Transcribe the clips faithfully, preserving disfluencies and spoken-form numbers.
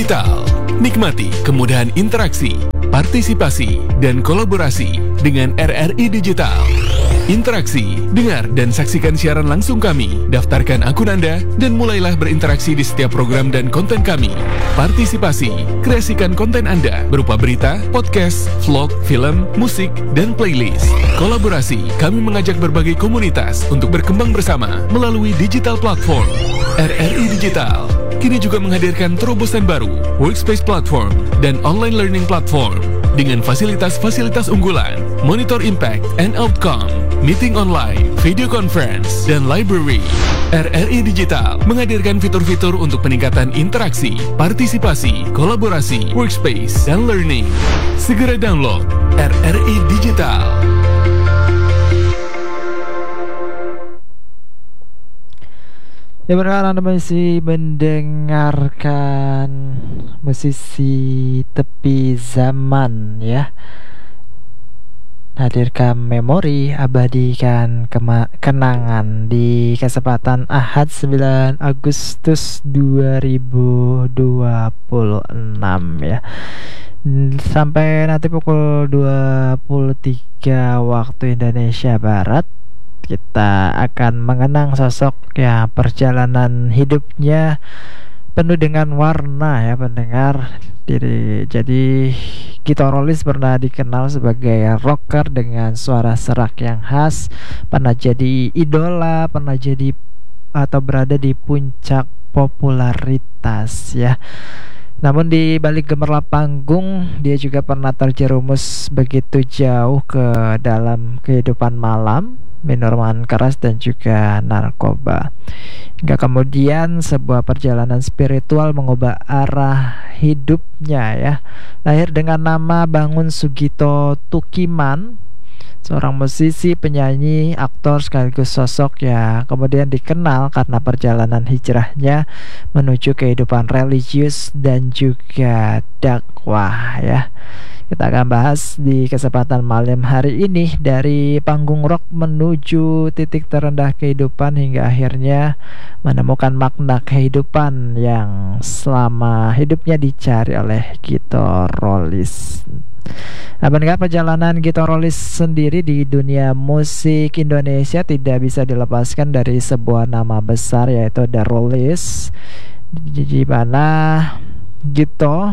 Digital. Nikmati kemudahan interaksi, partisipasi, dan kolaborasi dengan R R I Digital. Interaksi, dengar dan saksikan siaran langsung kami, daftarkan akun Anda, dan mulailah berinteraksi di setiap program dan konten kami. Partisipasi, kreasikan konten Anda berupa berita, podcast, vlog, film, musik, dan playlist. Kolaborasi, kami mengajak berbagai komunitas untuk berkembang bersama melalui digital platform. R R I Digital kini juga menghadirkan terobosan baru, workspace platform, dan online learning platform dengan fasilitas-fasilitas unggulan, monitor impact and outcome, meeting online, video conference, dan library. R R I Digital menghadirkan fitur-fitur untuk peningkatan interaksi, partisipasi, kolaborasi, workspace, dan learning. Segera download R R I Digital. Ya, berkala Anda masih mendengarkan musisi tepi zaman ya. Hadirkan memori, abadikan kema- kenangan di kesempatan Ahad sembilan Agustus dua ribu dua puluh enam ya. Sampai nanti pukul dua puluh tiga waktu Indonesia Barat, kita akan mengenang sosok ya, perjalanan hidupnya penuh dengan warna ya pendengar. Diri, jadi Gitorolis pernah dikenal sebagai rocker dengan suara serak yang khas, pernah jadi idola, pernah jadi atau berada di puncak popularitas ya. Namun di balik gemerlap panggung, dia juga pernah terjerumus begitu jauh ke dalam kehidupan malam, minuman keras dan juga narkoba. Hingga kemudian sebuah perjalanan spiritual mengubah arah hidupnya ya. Lahir dengan nama Bangun Sugito Tukiman, seorang musisi, penyanyi, aktor sekaligus sosok ya, kemudian dikenal karena perjalanan hijrahnya menuju kehidupan religius dan juga dakwah ya. Kita akan bahas di kesempatan malam hari ini dari panggung rock menuju titik terendah kehidupan hingga akhirnya menemukan makna kehidupan yang selama hidupnya dicari oleh Gitorolis. Nah, pendengar, perjalanan Gitorolis sendiri di dunia musik Indonesia tidak bisa dilepaskan dari sebuah nama besar, yaitu The Rollies, di mana Gito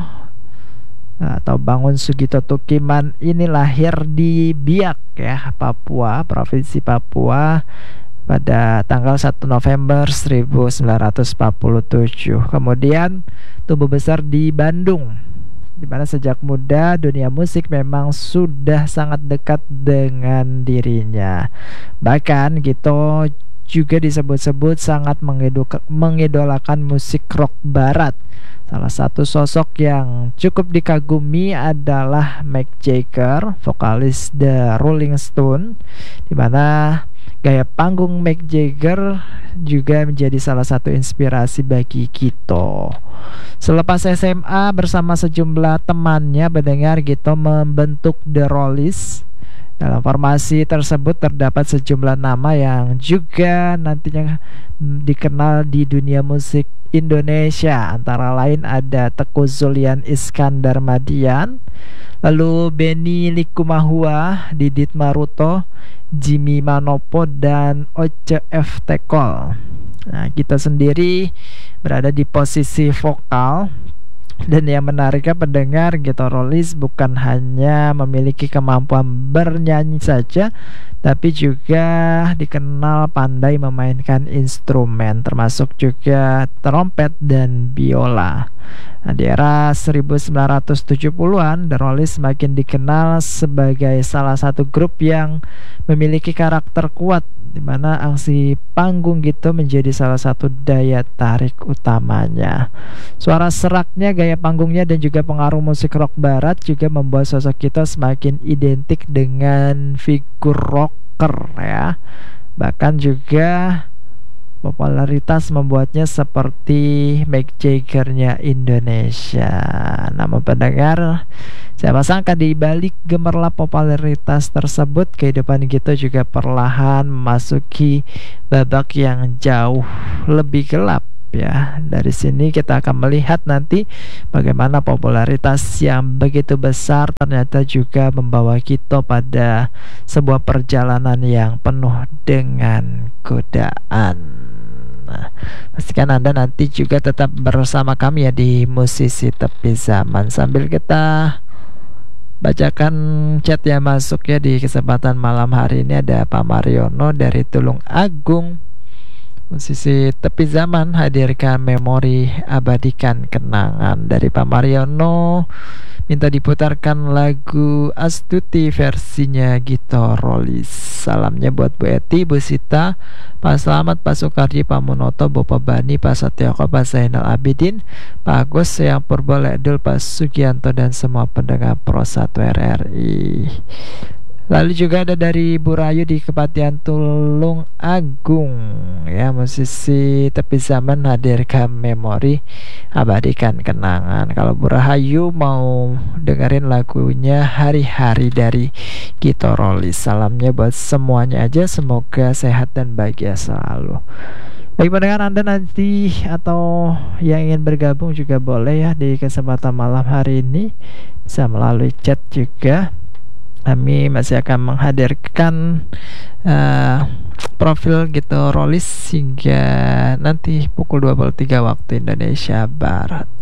atau Bangun Sugito Tukiman ini lahir di Biak ya, Papua, Provinsi Papua pada tanggal satu November seribu sembilan ratus empat puluh tujuh. Kemudian tumbuh besar di Bandung, di mana sejak muda dunia musik memang sudah sangat dekat dengan dirinya. Bahkan Gito juga disebut-sebut sangat mengidolakan musik rock barat. Salah satu sosok yang cukup dikagumi adalah Mick Jagger, vokalis The Rolling Stone, di mana gaya panggung Mick Jagger juga menjadi salah satu inspirasi bagi Gito. Selepas S M A bersama sejumlah temannya, pendengar, Gito membentuk The Rollies. Dalam formasi tersebut terdapat sejumlah nama yang juga nantinya dikenal di dunia musik Indonesia. Antara lain ada Teguh Zulian Iskandar Madian, lalu Benny Likumahua, Didit Maruto, Jimmy Manopo, dan Oce F. Tekol. Nah, kita sendiri berada di posisi vokal. Dan yang menariknya pendengar, Gitorolis bukan hanya memiliki kemampuan bernyanyi saja, tapi juga dikenal pandai memainkan instrumen, termasuk juga trompet dan biola. Nah, di era seribu sembilan ratus tujuh puluhan, The Rollies semakin dikenal sebagai salah satu grup yang memiliki karakter kuat, di mana aksi panggung gitu menjadi salah satu daya tarik utamanya. Suara seraknya, gaya panggungnya, dan juga pengaruh musik rock barat juga membuat sosok kita semakin identik dengan figur rocker ya. Bahkan juga popularitas membuatnya seperti Mick Jagger-nya Indonesia. Namun pendengar, saya pasangkan di balik gemerlap popularitas tersebut, kehidupan kita juga perlahan memasuki babak yang jauh lebih gelap ya. Dari sini kita akan melihat nanti bagaimana popularitas yang begitu besar ternyata juga membawa kita pada sebuah perjalanan yang penuh dengan godaan. Nah, pastikan Anda nanti juga tetap bersama kami ya di Musisi Tepi Zaman, sambil kita bacakan chat yang masuk ya. Di kesempatan malam hari ini ada Pak Mariono dari Tulung Agung. Musisi Tepi Zaman hadirkan memori, abadikan kenangan. Dari Pak Mariono minta diputarkan lagu Astuti versinya Gito Rolis. Salamnya buat Bu Eti, Bu Sita, Pak Slamet, Pak Soekardi, Pak Monoto, Bapak Bani, Pak Satyoko, Pak Zainal Abidin, Pak Agus, Yang Purbo Lekdul, Pak Sugianto, dan semua pendengar Pro satu R R I. Lalu juga ada dari Bu Rayu di Kepatihan Tulung Agung ya, musisi Tepi Zaman hadirkan memori, abadikan kenangan. Kalau Bu Rahayu mau dengerin lagunya Hari-Hari dari Gito Rolis. Salamnya buat semuanya aja, semoga sehat dan bahagia selalu. Bagi pendengar Anda nanti atau yang ingin bergabung juga boleh ya di kesempatan malam hari ini, bisa melalui chat juga. Kami masih akan menghadirkan uh, profil Gito Rolis hingga nanti pukul dua puluh tiga waktu Indonesia Barat.